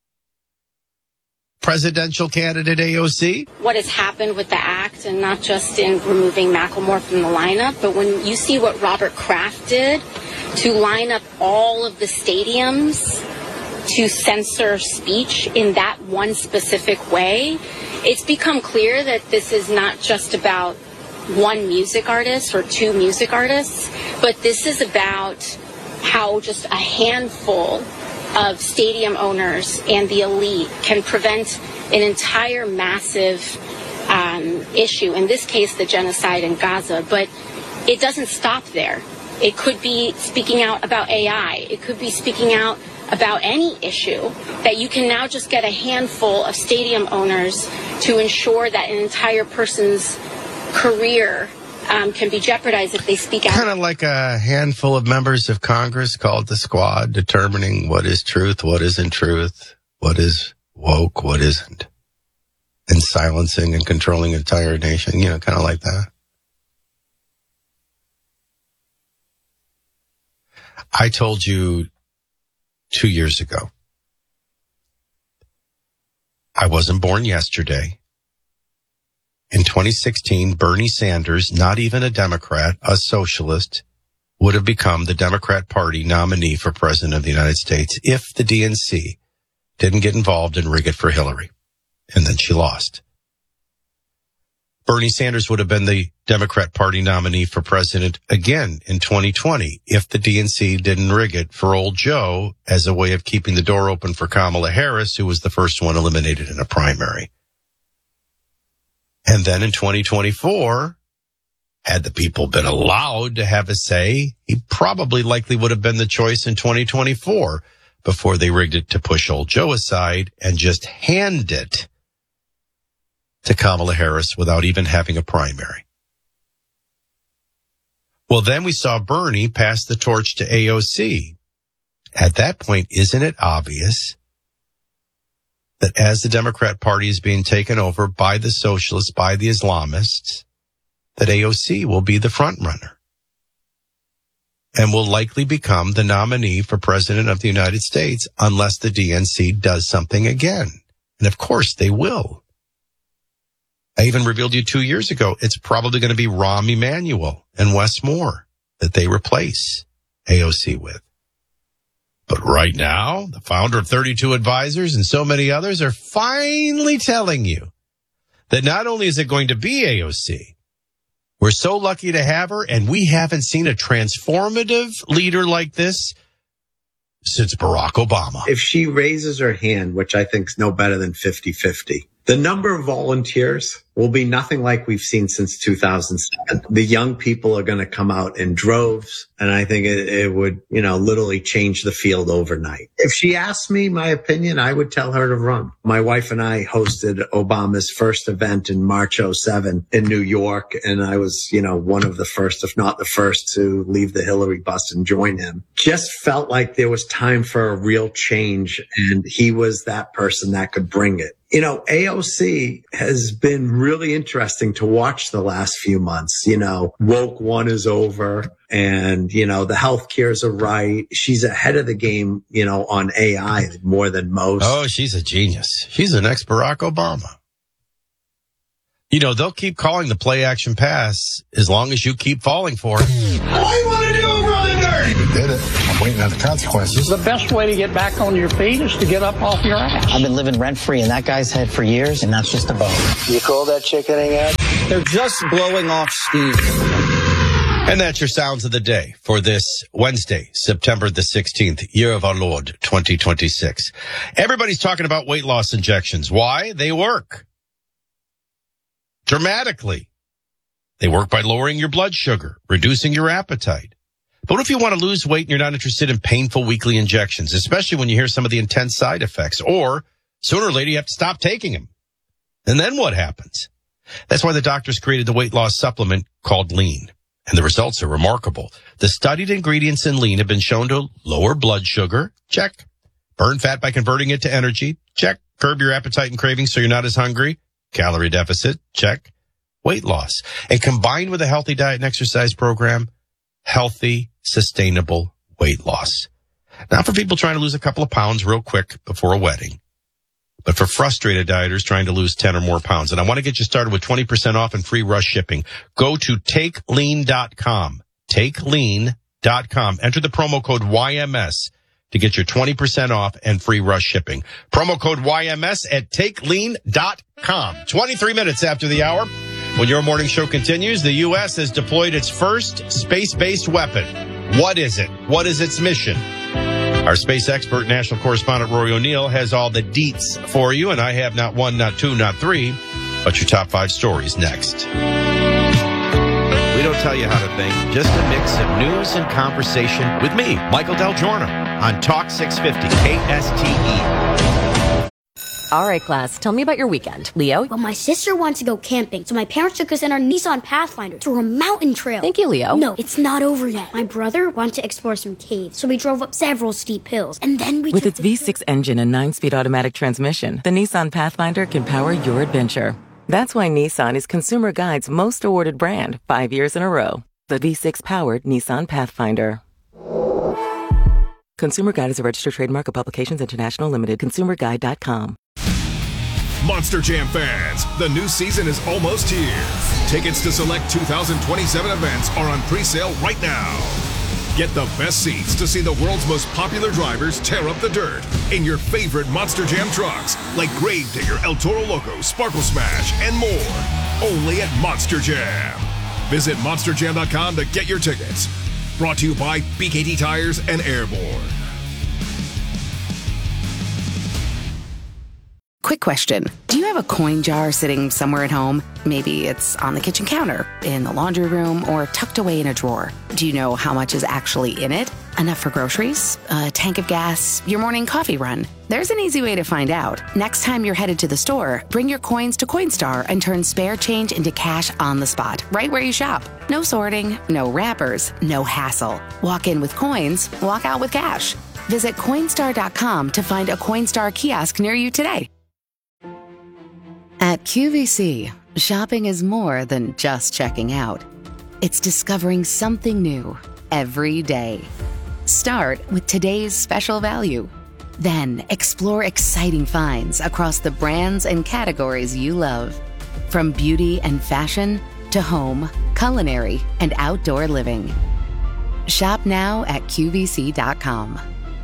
Presidential candidate AOC? What has happened with the act, and not just in removing Macklemore from the lineup, but when you see what Robert Kraft did to line up all of the stadiums to censor speech in that one specific way, it's become clear that this is not just about one music artist or two music artists, but this is about how just a handful of stadium owners and the elite can prevent an entire massive issue, in this case the genocide in Gaza. But it doesn't stop there. It could be speaking out about AI. It could be speaking out about any issue that you can now just get a handful of stadium owners to ensure that an entire person's career can be jeopardized if they speak out. Kind of like a handful of members of Congress called the Squad, determining what is truth, what isn't truth, what is woke, what isn't, and silencing and controlling an entire nation, kind of like that. I told you 2 years ago, I wasn't born yesterday. In 2016, Bernie Sanders, not even a Democrat, a socialist, would have become the Democrat Party nominee for President of the United States if the DNC didn't get involved and rig it for Hillary. And then she lost. Bernie Sanders would have been the Democrat Party nominee for president again in 2020 if the DNC didn't rig it for old Joe as a way of keeping the door open for Kamala Harris, who was the first one eliminated in a primary. And then in 2024, had the people been allowed to have a say, he probably likely would have been the choice in 2024 before they rigged it to push old Joe aside and just hand it to Kamala Harris without even having a primary. Well, then we saw Bernie pass the torch to AOC. At that point, isn't it obvious that as the Democrat Party is being taken over by the socialists, by the Islamists, that AOC will be the front runner and will likely become the nominee for President of the United States unless the DNC does something again. And of course they will. I even revealed to you 2 years ago, it's probably going to be Rahm Emanuel and Wes Moore that they replace AOC with. But right now, the founder of 32 Advisors and so many others are finally telling you that not only is it going to be AOC, we're so lucky to have her, and we haven't seen a transformative leader like this since Barack Obama. If she raises her hand, which I think is no better than 50-50, the number of volunteers will be nothing like we've seen since 2007. The young people are going to come out in droves, and I think it would, literally change the field overnight. If she asked me my opinion, I would tell her to run. My wife and I hosted Obama's first event in March 2007 in New York, and I was, one of the first, if not the first, to leave the Hillary bus and join him. Just felt like there was time for a real change, and he was that person that could bring it. AOC has been really interesting to watch the last few months. Woke one is over, and, the healthcares are right. She's ahead of the game, on AI more than most. Oh, she's a genius. She's the next Barack Obama. They'll keep calling the play action pass as long as you keep falling for it. What do you want to do, brother nerd? You did it. I'm waiting on the consequences. The best way to get back on your feet is to get up off your ass. I've been living rent-free in that guy's head for years, and that's just a bone. You call that chickening out? They're just blowing off steam. And that's your sounds of the day for this Wednesday, September the 16th, year of our Lord, 2026. Everybody's talking about weight loss injections. Why? They work. Dramatically. They work by lowering your blood sugar, reducing your appetite. But what if you want to lose weight and you're not interested in painful weekly injections, especially when you hear some of the intense side effects, or sooner or later you have to stop taking them? And then what happens? That's why the doctors created the weight loss supplement called Lean. And the results are remarkable. The studied ingredients in Lean have been shown to lower blood sugar. Check. Burn fat by converting it to energy. Check. Curb your appetite and cravings so you're not as hungry. Calorie deficit. Check. Weight loss. And combined with a healthy diet and exercise program, healthy, sustainable weight loss. Not for people trying to lose a couple of pounds real quick before a wedding, but for frustrated dieters trying to lose 10 or more pounds. And I want to get you started with 20% off and free rush shipping. Go to TakeLean.com. TakeLean.com. Enter the promo code YMS to get your 20% off and free rush shipping. Promo code YMS at TakeLean.com. 23 minutes after the hour. When your morning show continues, the U.S. has deployed its first space-based weapon. What is it? What is its mission? Our space expert, national correspondent Rory O'Neill has all the deets for you, and I have not one, not two, not three, but your top 5 stories next. We don't tell you how to think, just a mix of news and conversation with me, Michael Del Giorno, on Talk 650 KSTE. All right, class, tell me about your weekend. Leo? Well, my sister wants to go camping, so my parents took us in our Nissan Pathfinder to a mountain trail. Thank you, Leo. No, it's not over yet. My brother wanted to explore some caves, so we drove up several steep hills, and then we With its V6 engine and 9-speed automatic transmission, the Nissan Pathfinder can power your adventure. That's why Nissan is Consumer Guide's most awarded brand 5 years in a row. The V6-powered Nissan Pathfinder. Consumer Guide is a registered trademark of Publications International Limited. ConsumerGuide.com. Monster Jam fans, the new season is almost here. Tickets to select 2027 events are on pre-sale right now. Get the best seats to see the world's most popular drivers tear up the dirt in your favorite Monster Jam trucks, like Gravedigger, El Toro Loco, Sparkle Smash, and more. Only at Monster Jam. Visit monsterjam.com to get your tickets. Brought to you by BKT Tires and Airborne. Quick question. Do you have a coin jar sitting somewhere at home? Maybe it's on the kitchen counter, in the laundry room, or tucked away in a drawer. Do you know how much is actually in it? Enough for groceries, a tank of gas, your morning coffee run? There's an easy way to find out. Next time you're headed to the store, bring your coins to Coinstar and turn spare change into cash on the spot, right where you shop. No sorting, no wrappers, no hassle. Walk in with coins, walk out with cash. Visit Coinstar.com to find a Coinstar kiosk near you today. At QVC, shopping is more than just checking out. It's discovering something new every day. Start with today's special value. Then explore exciting finds across the brands and categories you love. From beauty and fashion to home, culinary, and outdoor living. Shop now at QVC.com.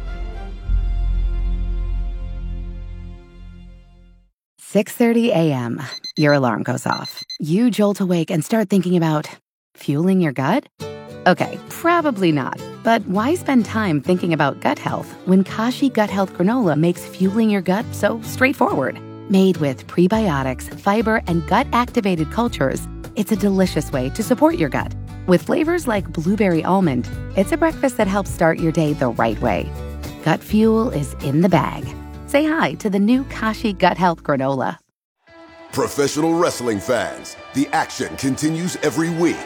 6:30 a.m. Your alarm goes off. You jolt awake and start thinking about fueling your gut? Okay, probably not. But why spend time thinking about gut health when Kashi Gut Health Granola makes fueling your gut so straightforward? Made with prebiotics, fiber, and gut-activated cultures, it's a delicious way to support your gut. With flavors like blueberry almond, it's a breakfast that helps start your day the right way. Gut Fuel is in the bag. Say hi to the new Kashi Gut Health Granola. Professional wrestling fans, the action continues every week.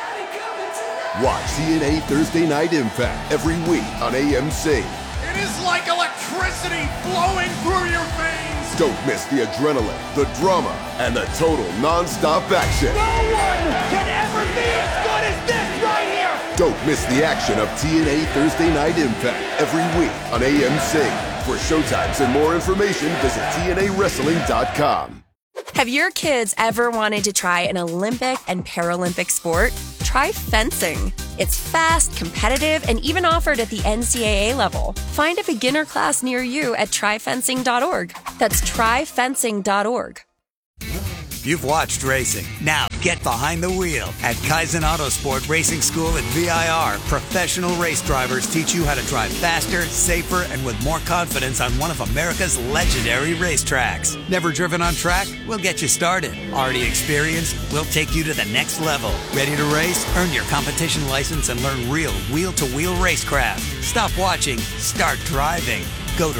Watch TNA Thursday Night Impact every week on AMC. It is like electricity flowing through your veins. Don't miss the adrenaline, the drama, and the total non-stop action. No one can ever be as good as this right here. Don't miss the action of TNA Thursday Night Impact every week on AMC. For showtimes and more information, visit TNAWrestling.com. Have your kids ever wanted to try an Olympic and Paralympic sport? Try fencing. It's fast, competitive, and even offered at the NCAA level. Find a beginner class near you at tryfencing.org. That's tryfencing.org. You've watched racing. Now get behind the wheel at Kaizen Autosport Racing School at VIR. Professional race drivers teach you how to drive faster, safer, and with more confidence on one of America's legendary racetracks. Never driven on track? We'll get you started. Already experienced? We'll take you to the next level. Ready to race? Earn your competition license and learn real wheel-to-wheel racecraft. Stop watching. Start driving. Go to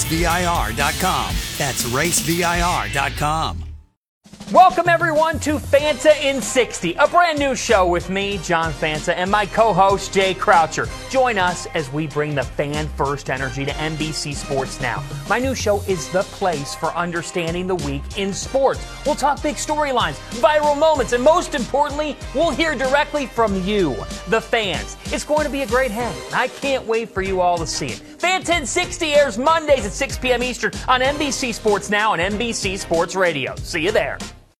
racevir.com. That's racevir.com. Welcome, everyone, to Fanta in 60, a brand new show with me, John Fanta, and my co-host, Jay Croucher. Join us as we bring the fan-first energy to NBC Sports Now. My new show is the place for understanding the week in sports. We'll talk big storylines, viral moments, and most importantly, we'll hear directly from you, the fans. It's going to be a great hang. I can't wait for you all to see it. Fanta in 60 airs Mondays at 6 p.m. Eastern on NBC Sports Now and NBC Sports Radio. See you there.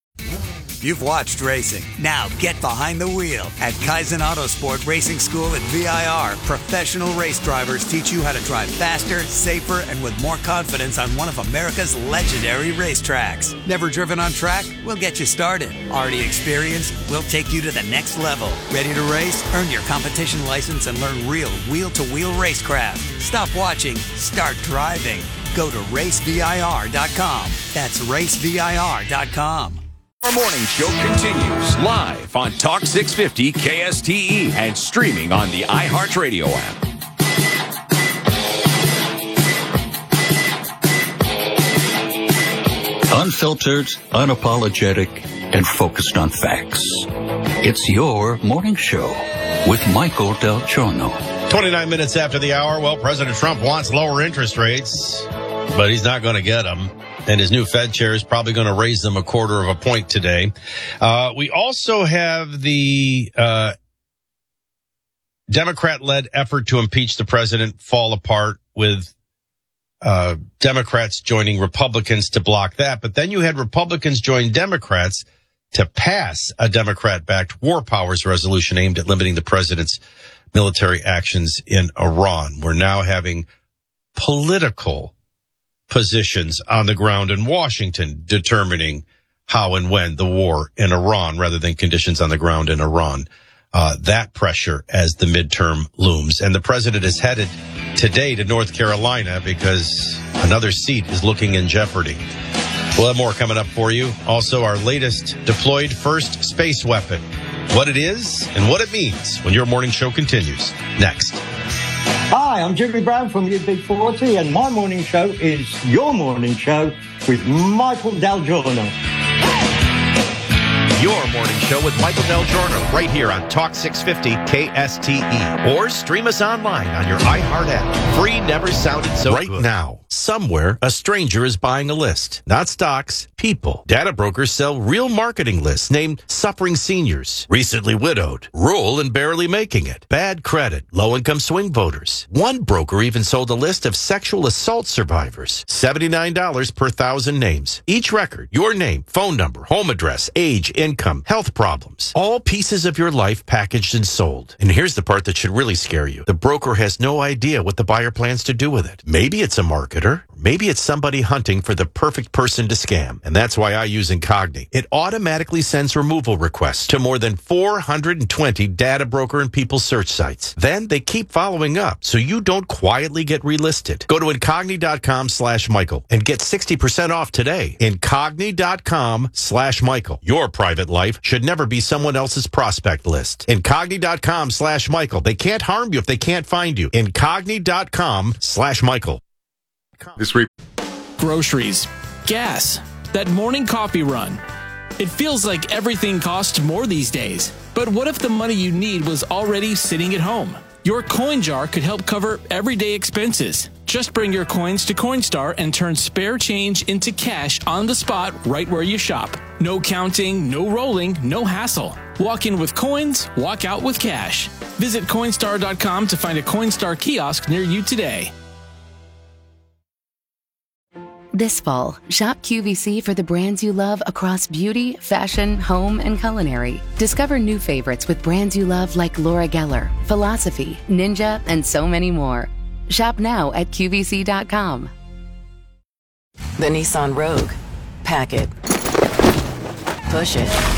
You've watched racing. Now get behind the wheel at Kaizen Autosport Racing School at VIR. Professional race drivers teach you how to drive faster, safer, and with more confidence on one of America's legendary racetracks. Never driven on track? We'll get you started. Already experienced? We'll take you to the next level. Ready to race? Earn your competition license and learn real wheel-to-wheel racecraft. Stop watching. Start driving. Go to racevir.com. That's racevir.com. Our morning show continues live on Talk 650 KSTE and streaming on the iHeartRadio app. Unfiltered, unapologetic, and focused on facts. It's your morning show with Michael Del Giorno. 29 minutes after the hour. Well, President Trump wants lower interest rates, but he's not going to get them. And his new Fed chair is probably going to raise them 0.25 point today. We also have the Democrat-led effort to impeach the president fall apart with Democrats joining Republicans to block that. But then you had Republicans join Democrats to pass a Democrat-backed war powers resolution aimed at limiting the president's military actions in Iran. We're now having political positions on the ground in Washington determining how and when the war in Iran rather than conditions on the ground in Iran. That pressure as the midterm looms. And the president is headed today to North Carolina because another seat is looking in jeopardy. We'll have more coming up for you. Also, our latest deployed first space weapon, what it is and what it means when your morning show continues. Next. Hi, I'm Jimmy Brown from You Big 40, and my morning show is your morning show with Michael Del Giorno. Your morning show with Michael Del Giorno right here on Talk 650 KSTE. Or stream us online on your iHeart app. Free never sounded so right good. Now, somewhere, a stranger is buying a list. Not stocks, people. Data brokers sell real marketing lists named Suffering Seniors, Recently Widowed, Rural and Barely Making It, Bad Credit, Low-Income Swing Voters. One broker even sold a list of sexual assault survivors. $79 per 1,000 names. Each record, your name, phone number, home address, age, income, health problems. All pieces of your life packaged and sold. And here's the part that should really scare you. The broker has no idea what the buyer plans to do with it. Maybe it's a marketer. scammer. Maybe it's somebody hunting for the perfect person to scam. And that's why I use Incogni. It automatically sends removal requests to more than 420 data broker and people search sites. Then they keep following up so you don't quietly get relisted. Go to Incogni.com/Michael and get 60% off today. Incogni.com/Michael. Your private life should never be someone else's prospect list. Incogni.com/Michael. They can't harm you if they can't find you. Incogni.com/Michael. This week. Groceries, gas, that morning coffee run. It feels like everything costs more these days. But what if the money you need was already sitting at home? Your coin jar could help cover everyday expenses. Just bring your coins to Coinstar and turn spare change into cash on the spot right where you shop. No counting, no rolling, no hassle. Walk in with coins, walk out with cash. Visit Coinstar.com to find a Coinstar kiosk near you today. This fall, shop QVC for the brands you love across beauty, fashion, home, and culinary. Discover new favorites with brands you love like Laura Geller, Philosophy, Ninja, and so many more. Shop now at QVC.com. The Nissan Rogue. Pack it. Push it.